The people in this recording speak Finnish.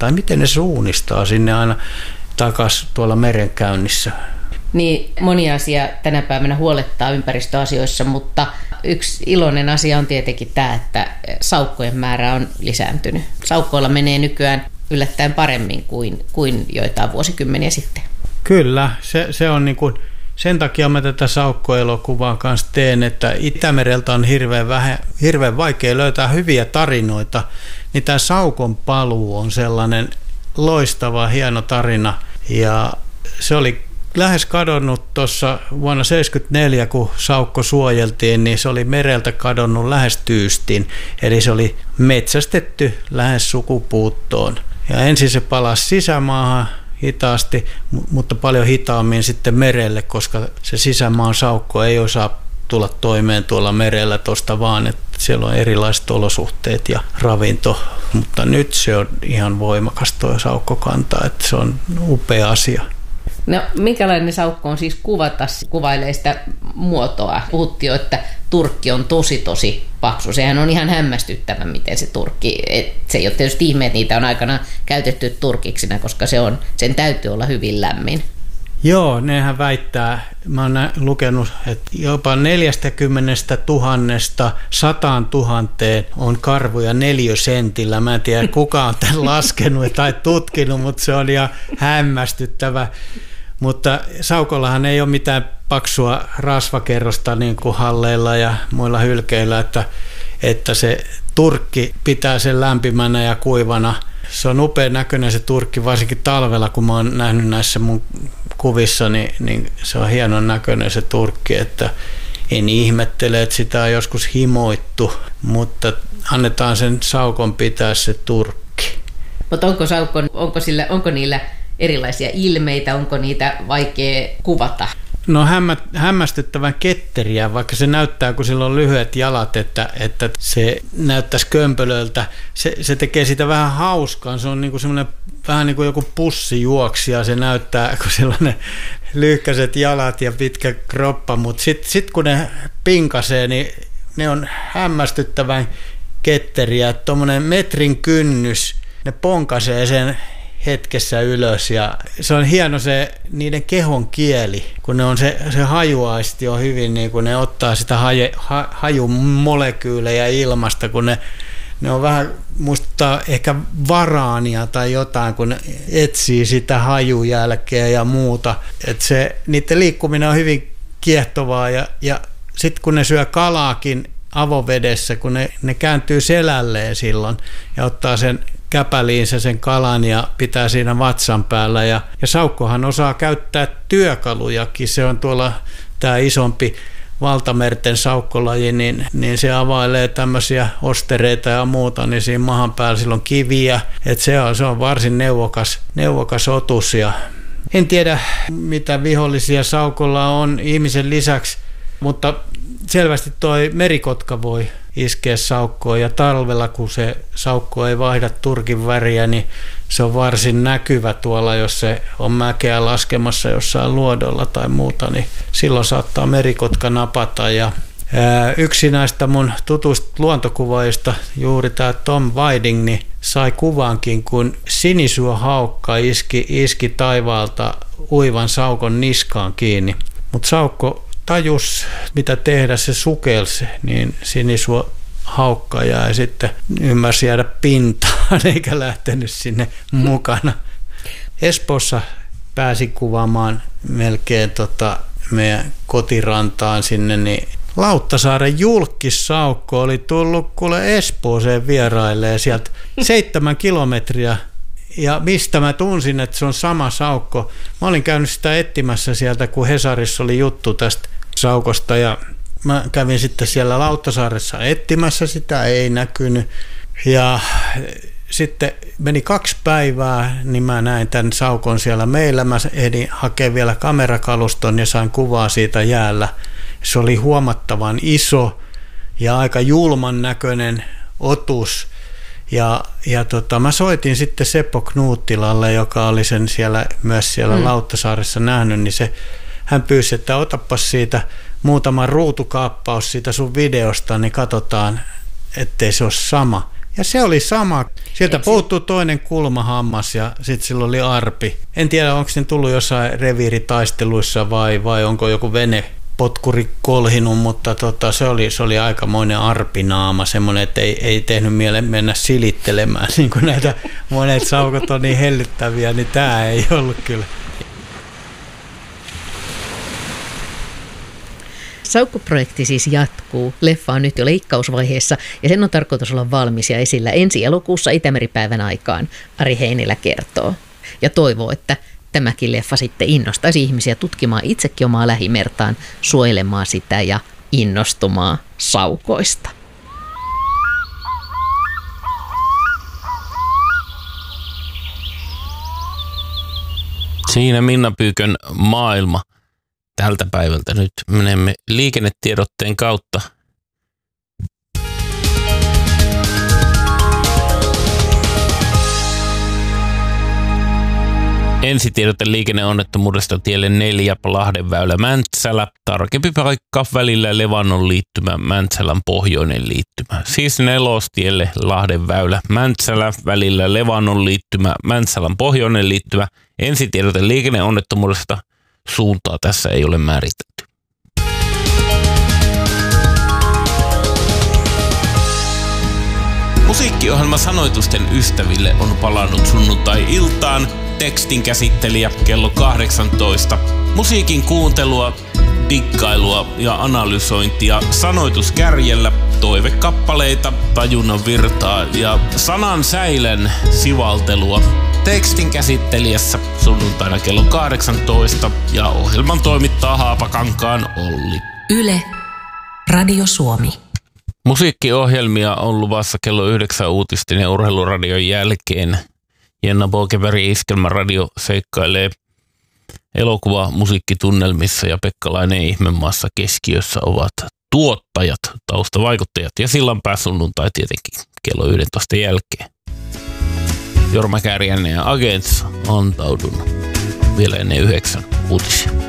tai miten ne suunnistaa sinne aina takaisin tuolla merenkäynnissä. Niin, moni asia tänä päivänä huolettaa ympäristöasioissa, mutta yksi iloinen asia on tietenkin tämä, että saukkojen määrä on lisääntynyt. Saukkoilla menee nykyään yllättäen paremmin kuin joitain vuosikymmeniä sitten. Kyllä, se on niin kuin, sen takia mä tätä saukkoelokuvaa kanssa teen, että Itämereltä on hirveän vaikea löytää hyviä tarinoita, niin tämä Saukon paluu on sellainen loistava, hieno tarina, ja se oli lähes kadonnut tuossa vuonna 1974, kun saukko suojeltiin, niin se oli mereltä kadonnut lähes tyystin, eli se oli metsästetty lähes sukupuuttoon. Ja ensin se palasi sisämaahan hitaasti, mutta paljon hitaammin sitten merelle, koska se sisämaan saukko ei osaa tulla toimeen tuolla merellä tuosta vaan, että siellä on erilaiset olosuhteet ja ravinto, mutta nyt se on ihan voimakas tuo saukkokanta, että se on upea asia. No, minkälainen saukko on siis kuvata? Kuvailee sitä muotoa. Puhuttiin jo, että turkki on tosi paksu. Sehän on ihan hämmästyttävä, miten se turkki. Se ei ole tietysti ihme, että niitä on aikanaan käytetty turkiksina, koska sen täytyy olla hyvin lämmin. Joo, nehän väittää, mä oon lukenut, että jopa 40 000 100 000 on karvoja 4 sentillä. Mä en tiedä, kuka on tämän laskenut tai tutkinut, mutta se on ihan hämmästyttävä. Mutta saukollahan ei ole mitään paksua rasvakerrosta niin kuin halleilla ja muilla hylkeillä, että se turkki pitää sen lämpimänä ja kuivana. Se on upean näköinen se turkki, varsinkin talvella, kun mä oon nähnyt näissä mun kuvissa, niin se on hienon näköinen se turkki, että en ihmettele, että sitä on joskus himoittu, mutta annetaan sen saukon pitää se turkki. Mutta onko niillä erilaisia ilmeitä, onko niitä vaikea kuvata? No hämmästyttävän ketteriä, vaikka se näyttää, kun sillä on lyhyet jalat, että se näyttäisi kömpelöltä. Se tekee sitä vähän hauskaa, se on niin kuin semmoinen vähän niin kuin joku pussijuoksija, se näyttää, kun sillä on ne lyhkäiset jalat ja pitkä kroppa, mutta sit kun ne pinkasee, niin ne on hämmästyttävän ketteriä, tuommoinen metrin kynnys, ne ponkasee sen hetkessä ylös ja se on hieno se niiden kehon kieli, kun ne on se hajuaisti on hyvin, niin kun ne ottaa sitä hajumolekyylejä ilmasta, kun ne on vähän, muistuttaa ehkä varaania tai jotain, kun ne etsii sitä hajujälkeä ja muuta, että niiden liikkuminen on hyvin kiehtovaa ja sitten kun ne syö kalaakin avovedessä, kun ne kääntyy selälleen silloin ja ottaa sen käpäliinsä sen kalan ja pitää siinä vatsan päällä. Ja saukkohan osaa käyttää työkalujakin. Se on tuolla tämä isompi valtamerten saukkolaji, niin se availee tämmöisiä ostereita ja muuta, niin siinä mahan päällä sillä on kiviä. Että se on varsin neuvokas otus. Ja en tiedä, mitä vihollisia saukolla on ihmisen lisäksi, mutta selvästi toi merikotka voi iskeä saukkoon ja talvella, kun se saukko ei vaihda turkin väriä, niin se on varsin näkyvä tuolla, jos se on mäkeä laskemassa jossain luodolla tai muuta, niin silloin saattaa merikotka napata. Ja yksi näistä mun tutuista luontokuvaajista, juuri tämä Tom Whiting, niin sai kuvankin, kun sinisuohaukka iski taivaalta uivan saukon niskaan kiinni, mutta saukko tajus, mitä tehdä, se sukelsi, niin sinisuohaukka ja sitten ymmärsi jäädä pintaan eikä lähtenyt sinne mukana. Espoossa pääsi kuvaamaan melkein meidän kotirantaan sinne, niin Lauttasaaren julkissaukko oli tullut kuule Espooseen vierailemaan sieltä 7 kilometriä. Ja mistä mä tunsin, että se on sama saukko. Mä olin käynyt sitä etsimässä sieltä, kun Hesarissa oli juttu tästä saukosta. Ja mä kävin sitten siellä Lauttasaaressa etsimässä sitä, ei näkynyt. Ja sitten meni 2 päivää, niin mä näin tämän saukon siellä meillä. Mä ehdin hakea vielä kamerakaluston ja sain kuvaa siitä jäällä. Se oli huomattavan iso ja aika julman näköinen otus. Ja mä soitin sitten Seppo Knuuttilalle, joka oli sen myös siellä Lauttasaaressa nähnyt, niin hän pyysi, että otapas siitä muutama ruutukaappaus siitä sun videosta, niin katsotaan, ettei se ole sama. Ja se oli sama. Sieltä puuttuu toinen kulmahammas ja sitten sillä oli arpi. En tiedä, onko ne tullut jossain reviiritaisteluissa vai onko joku venepotkuri kolhinut, mutta se oli aikamoinen arpinaama, semmoinen, että ei tehnyt mieleen mennä silittelemään. Niin kuin näitä monet saukot on niin hellyttäviä, niin tämä ei ollut kyllä. Saukko-projekti siis jatkuu. Leffa on nyt jo leikkausvaiheessa ja sen on tarkoitus olla valmis ja esillä ensi elokuussa Itämeripäivän aikaan, Ari Heinilä kertoo. Ja toivoo, että tämäkin leffa sitten innostaisi ihmisiä tutkimaan itsekin omaa lähimertaan, suojelemaan sitä ja innostumaan saukoista. Siinä Minna Pyykön maailma. Tältä päivältä nyt menemme liikennetiedotteen kautta. Ensitiedote liikenneonnettomuudesta tielle 4 Lahdenväylä Mäntsälä. Tarkempi paikka välillä Levannon liittymä Mäntsälän pohjoinen liittymä. Siis 4-tielle Lahdenväylä Mäntsälä välillä Levannon liittymä Mäntsälän pohjoinen liittymä. Ensitiedote liikenneonnettomuudesta. Suuntaa tässä ei ole määritelty. Musiikkiohjelma Sanoitusten ystäville on palannut sunnuntai-iltaan. Tekstin käsittelijä kello 18. Musiikin kuuntelua, dikkailua ja analysointia sanoituskärjellä, toivekappaleita, tajunnan virtaa ja sanan säilön sivaltelua. Tekstin käsittelijässä sunnuntaina kello 18 ja ohjelman toimittaa Haapakankaan Olli. Yle, Radio Suomi. Musiikkiohjelmia on luvassa kello 9 uutisten ja urheiluradion jälkeen. Jenna Bokeberg Iskelmäradio seikkailee elokuva musiikkitunnelmissa ja Pekkalainen Ihmemaassa keskiössä ovat tuottajat, taustavaikuttajat ja Sillanpää sunnuntai tietenkin kello 11 jälkeen. Jorma Kääriäinen ja Agents antaudun vielä ennen 9 uutisia.